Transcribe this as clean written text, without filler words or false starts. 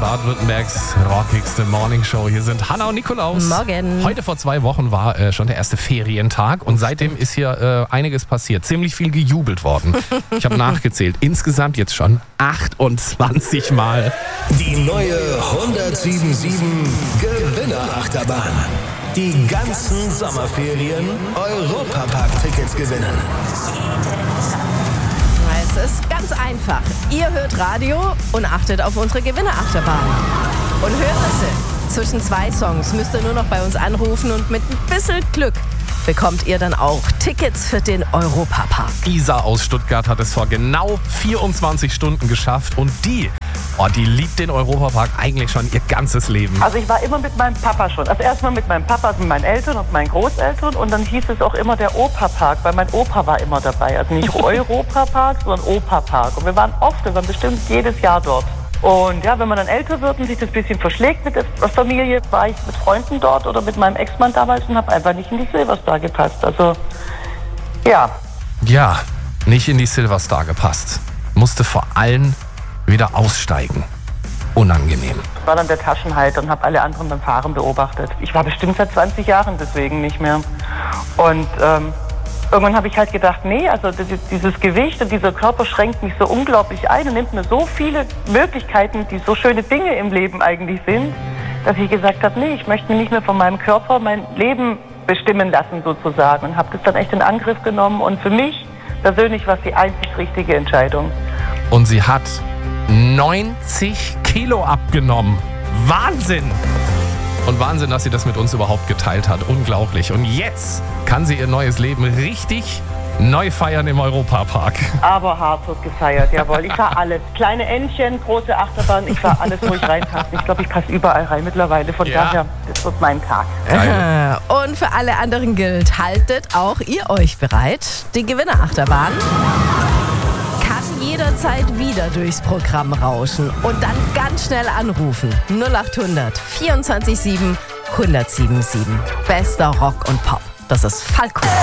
Baden-Württembergs rockigste Morningshow. Hier sind Hanna und Nikolaus. Morgen. Heute vor 2 Wochen war schon der erste Ferientag und seitdem ist hier einiges passiert. Ziemlich viel gejubelt worden. Ich habe nachgezählt. Insgesamt jetzt schon 28 Mal. Die neue 107.7 Gewinnerachterbahn. Die ganzen Sommerferien Europapark-Tickets gewinnen. Es ist ganz einfach. Ihr hört Radio und achtet auf unsere Gewinnerachterbahn. Und hört es. Zwischen 2 Songs müsst ihr nur noch bei uns anrufen und mit ein bisschen Glück bekommt ihr dann auch Tickets für den Europapark. Isa aus Stuttgart hat es vor genau 24 Stunden geschafft und die liebt den Europapark eigentlich schon ihr ganzes Leben. Also ich war immer mit meinem Papa schon. Also erstmal mit meinem Papa, also mit meinen Eltern und meinen Großeltern und dann hieß es auch immer der Opa-Park, weil mein Opa war immer dabei. Also nicht Europapark, sondern Opa-Park. Und wir waren bestimmt jedes Jahr dort. Und ja, wenn man dann älter wird und sich das ein bisschen verschlägt mit der Familie, war ich mit Freunden dort oder mit meinem Ex-Mann damals und habe einfach nicht in die Silverstar gepasst. Also, ja. Ja, nicht in die Silverstar gepasst. Musste vor allem wieder aussteigen. Unangenehm. Ich war dann der Taschenhalter und habe alle anderen beim Fahren beobachtet. Ich war bestimmt seit 20 Jahren deswegen nicht mehr. Und irgendwann habe ich halt gedacht, nee, also dieses Gewicht und dieser Körper schränkt mich so unglaublich ein und nimmt mir so viele Möglichkeiten, die so schöne Dinge im Leben eigentlich sind, dass ich gesagt habe, nee, ich möchte mich nicht mehr von meinem Körper mein Leben bestimmen lassen sozusagen. Und habe das dann echt in Angriff genommen und für mich persönlich war es die einzig richtige Entscheidung. Und sie hat 90 Kilo abgenommen. Wahnsinn! Und Wahnsinn, dass sie das mit uns überhaupt geteilt hat. Unglaublich. Und jetzt kann sie ihr neues Leben richtig neu feiern im Europapark. Aber hart wird gefeiert, jawohl. Ich war alles. Kleine Entchen, große Achterbahn, ich war alles, wo ich reinpasse. Ich glaube, ich passe überall rein mittlerweile. Von daher, das wird mein Tag. Geil. Und für alle anderen gilt, haltet auch ihr euch bereit. Die Gewinnerachterbahn kann jederzeit wieder durchs Programm rauschen und dann ganz schnell anrufen. 0800 24 7 1077. Bester Rock und Pop. Das ist Falco.